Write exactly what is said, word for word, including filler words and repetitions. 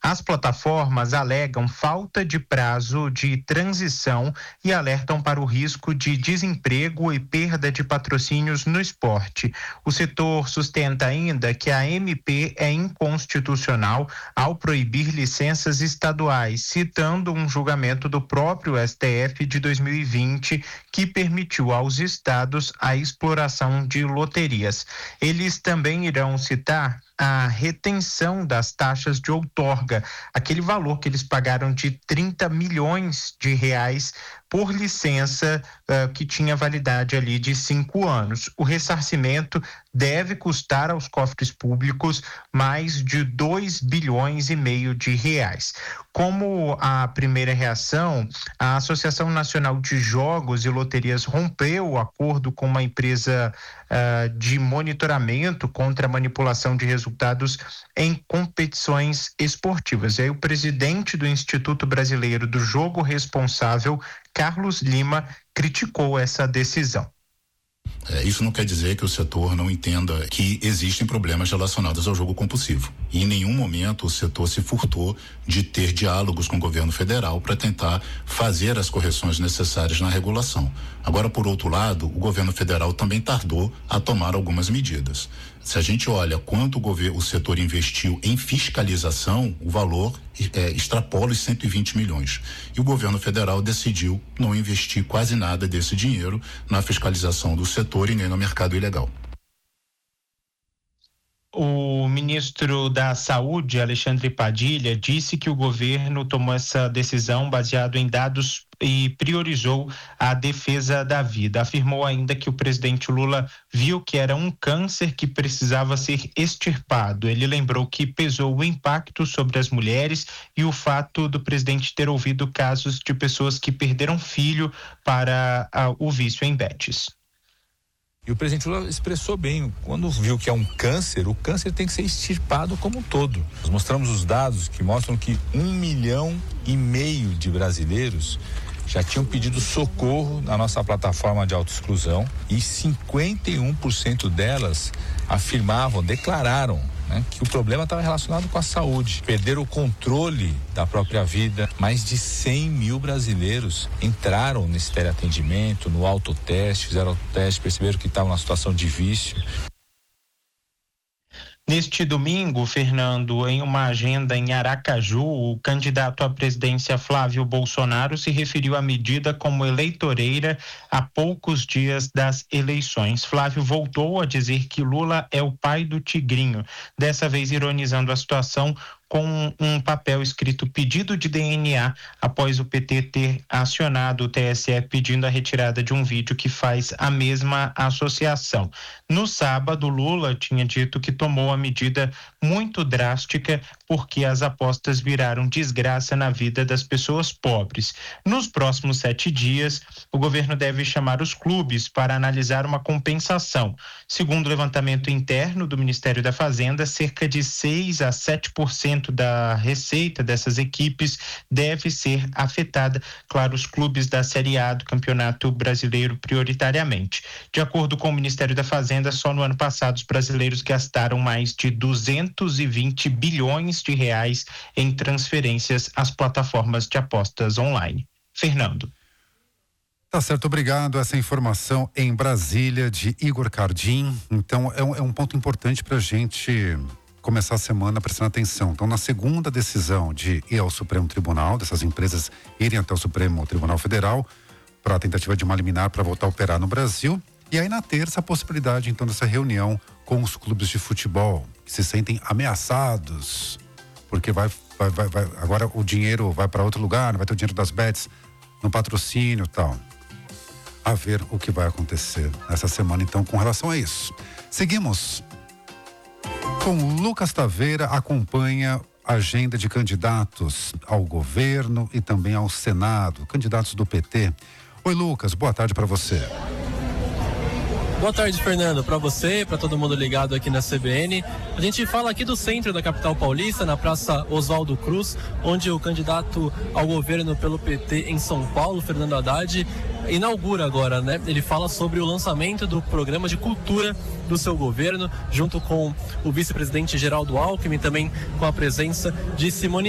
As plataformas alegam falta de prazo de transição e alertam para o risco de desemprego e perda de patrocínios no esporte. O setor sustenta ainda que a M P é inconstitucional ao proibir licenças estaduais, citando um julgamento do próprio S T F de dois mil e vinte que permitiu aos estados a exploração de loterias. Eles também irão citar a retenção das taxas de outorga, aquele valor que eles pagaram de trinta milhões de reais por licença uh, que tinha validade ali de cinco anos. O ressarcimento deve custar aos cofres públicos mais de dois bilhões e meio de reais. Como a primeira reação, a Associação Nacional de Jogos e Loterias rompeu o acordo com uma empresa uh, de monitoramento contra a manipulação de resultados em competições esportivas. E aí o presidente do Instituto Brasileiro do Jogo Responsável, Carlos Lima, criticou essa decisão. É, isso não quer dizer que o setor não entenda que existem problemas relacionados ao jogo compulsivo. E em nenhum momento o setor se furtou de ter diálogos com o governo federal para tentar fazer as correções necessárias na regulação. Agora, por outro lado, o governo federal também tardou a tomar algumas medidas. Se a gente olha quanto o governo, o setor investiu em fiscalização, o valor é, extrapola os cento e vinte milhões. E o governo federal decidiu não investir quase nada desse dinheiro na fiscalização do setor e nem no mercado ilegal. O ministro da Saúde, Alexandre Padilha, disse que o governo tomou essa decisão baseado em dados e priorizou a defesa da vida. Afirmou ainda que o presidente Lula viu que era um câncer que precisava ser extirpado. Ele lembrou que pesou o impacto sobre as mulheres e o fato do presidente ter ouvido casos de pessoas que perderam filho para uh, o vício em bets. E o presidente Lula expressou bem, quando viu que é um câncer, o câncer tem que ser extirpado como um todo. Nós mostramos os dados que mostram que um milhão e meio de brasileiros já tinham pedido socorro na nossa plataforma de autoexclusão e cinquenta e um por cento delas afirmavam, declararam, né, que o problema estava relacionado com a saúde, perderam o controle da própria vida. Mais de cem mil brasileiros entraram nesse teleatendimento, no autoteste, fizeram autoteste, perceberam que estavam na situação de vício. Neste domingo, Fernando, em uma agenda em Aracaju, o candidato à presidência Flávio Bolsonaro se referiu à medida como eleitoreira a poucos dias das eleições. Flávio voltou a dizer que Lula é o pai do tigrinho, dessa vez ironizando a situação com um papel escrito pedido de D N A após o P T ter acionado o T S E pedindo a retirada de um vídeo que faz a mesma associação. No sábado, Lula tinha dito que tomou a medida muito drástica porque as apostas viraram desgraça na vida das pessoas pobres. Nos próximos sete dias, o governo deve chamar os clubes para analisar uma compensação. Segundo o levantamento interno do Ministério da Fazenda, cerca de seis a sete por cento da receita dessas equipes deve ser afetada, claro, os clubes da Série A do Campeonato Brasileiro prioritariamente. De acordo com o Ministério da Fazenda, só no ano passado os brasileiros gastaram mais de duzentos e vinte bilhões de reais em transferências às plataformas de apostas online. Fernando. Tá certo, obrigado. Essa informação em Brasília de Igor Cardim. Então é um, é um ponto importante para a gente começar a semana prestando atenção. Então, na segunda decisão de ir ao Supremo Tribunal, dessas empresas irem até o Supremo Tribunal Federal para a tentativa de uma liminar para voltar a operar no Brasil. E aí na terça a possibilidade então dessa reunião com os clubes de futebol que se sentem ameaçados porque vai, vai, vai, vai agora o dinheiro vai para outro lugar, não vai ter o dinheiro das bets no patrocínio e tal. A ver o que vai acontecer essa semana então com relação a isso. Seguimos com Lucas Taveira, acompanha a agenda de candidatos ao governo e também ao Senado, candidatos do P T. Oi, Lucas, boa tarde para você. Boa tarde, Fernando, para você, para todo mundo ligado aqui na C B N. A gente fala aqui do centro da capital paulista, na Praça Oswaldo Cruz, onde o candidato ao governo pelo P T em São Paulo, Fernando Haddad, inaugura agora, né? Ele fala sobre o lançamento do programa de cultura do seu governo, junto com o vice-presidente Geraldo Alckmin, também com a presença de Simone